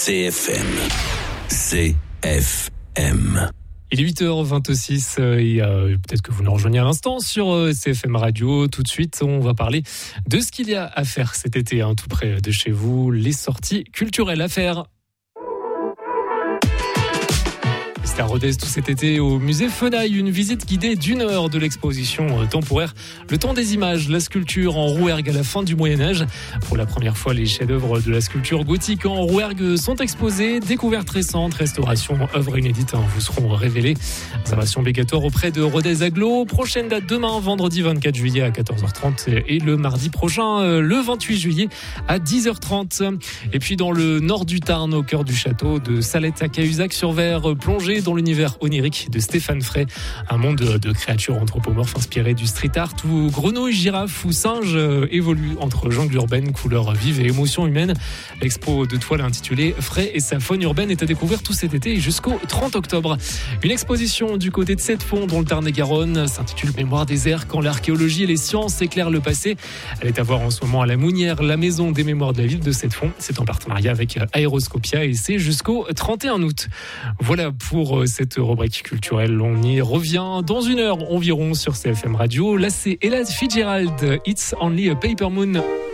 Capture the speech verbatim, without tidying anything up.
C F M. C F M. Il est huit heures vingt-six et euh, peut-être que vous nous rejoignez à l'instant sur euh, C F M Radio. Tout de suite, on va parler de ce qu'il y a à faire cet été, hein, tout près de chez vous, les sorties culturelles à faire. C'était à Rodez tout cet été au musée Fenaille, une visite guidée d'une heure de l'exposition temporaire Le Temps des images, la sculpture en rouergue à la fin du Moyen-Âge. Pour la première fois, les chefs-d'œuvre de la sculpture gothique en rouergue sont exposés. Découvertes récentes, restaurations, œuvres inédites hein, vous seront révélées. Réservation obligatoire auprès de Rodez Agglo. Prochaine date demain, vendredi vingt-quatre juillet à quatorze heures trente et le mardi prochain, le vingt-huit juillet à dix heures trente. Et puis dans le nord du Tarn, au cœur du château de Salette à Cahuzac-sur-Ver, plongé dans l'univers onirique de Stéphane Frey, un monde de créatures anthropomorphes inspirées du street art où grenouilles, girafes ou singes évoluent entre jungle urbaine, couleurs vives et émotions humaines. L'expo de toile intitulée Frey et sa faune urbaine est à découvrir tout cet été jusqu'au trente octobre. Une exposition du côté de Sept-Fonds dans le Tarn-et-Garonne s'intitule Mémoire des airs quand l'archéologie et les sciences éclairent le passé. Elle est à voir en ce moment à la Mounière, la maison des mémoires de la ville de Sept-Fonds. C'est en partenariat avec Aéroscopia et c'est jusqu'au trente et un août. Voilà pour cette rubrique culturelle. On y revient dans une heure environ sur C F M Radio. Là, c'est Ella Fitzgerald, It's Only a Paper Moon.